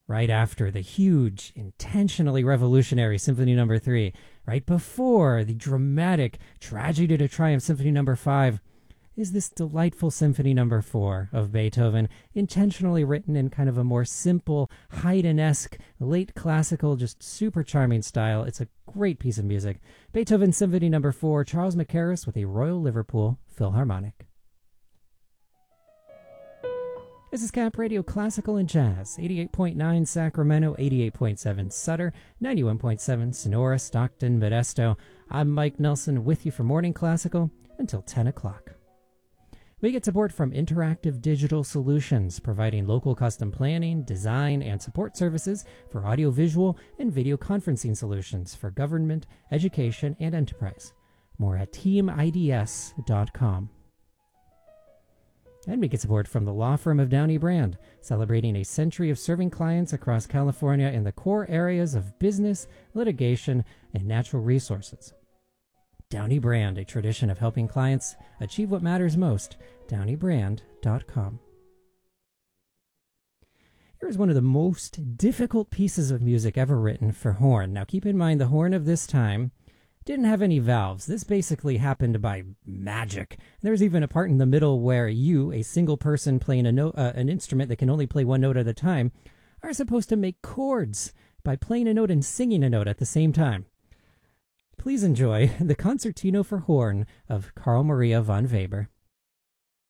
right after the huge, intentionally revolutionary Symphony No. 3, right before the dramatic Tragedy to Triumph Symphony No. 5, is this delightful Symphony No. 4 of Beethoven, intentionally written in kind of a more simple, Haydn-esque, late classical, just super charming style. It's a great piece of music. Beethoven Symphony No. 4, Charles Mackerras with a Royal Liverpool Philharmonic. This is Cap Radio Classical and Jazz, 88.9 Sacramento, 88.7 Sutter, 91.7 Sonora, Stockton, Modesto. I'm Mike Nelson with you for Morning Classical until 10 o'clock. We get support from Interactive Digital Solutions, providing local custom planning, design, and support services for audiovisual and video conferencing solutions for government, education, and enterprise. More at teamids.com. And we get support from the law firm of Downey Brand, celebrating a century of serving clients across California in the core areas of business, litigation, and natural resources. Downey Brand, a tradition of helping clients achieve what matters most. DowneyBrand.com. Here's one of the most difficult pieces of music ever written for horn. Now keep in mind the horn of this time didn't have any valves. This basically happened by magic. There's even a part in the middle where you, a single person playing an instrument that can only play one note at a time, are supposed to make chords by playing a note and singing a note at the same time. Please enjoy the Concertino for Horn of Carl Maria von Weber.